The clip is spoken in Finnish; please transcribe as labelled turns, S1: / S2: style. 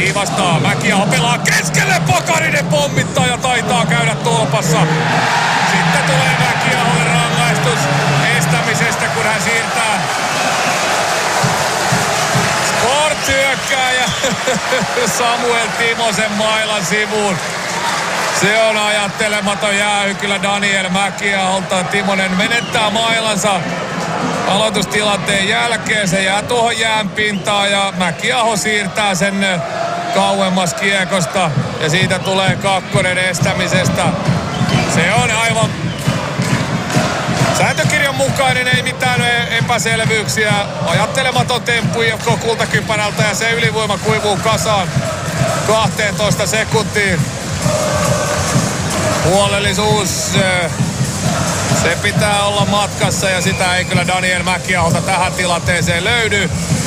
S1: viivastaa. Mäkiaho pelaa keskelle. Pakarinen pommittaa ja taitaa käydä tolpassa. Sitten tulee Mäkiaholle rangaistus estämisestä, kun hän siirtää Sport-hyökkääjä Samuel Timosen mailan sivuun. Se on ajattelematon jäähy kyllä Daniel Mäkiaholta. Timonen menettää mailansa aloitustilanteen jälkeen. Se jää tuohon jään pintaan ja Mäkiaho siirtää sen kauemmas kiekosta. Ja siitä tulee kakkonen estämisestä. Se on aivan sääntökirjan mukainen, ei mitään epäselvyyksiä. Ajattelematon temppu IFK Kultakypärältä ja se ylivoima kuivuu kasaan 12 sekuntiin. Huolellisuus, se pitää olla matkassa ja sitä ei kyllä Daniel Mäkiaholta tähän tilanteeseen löydy.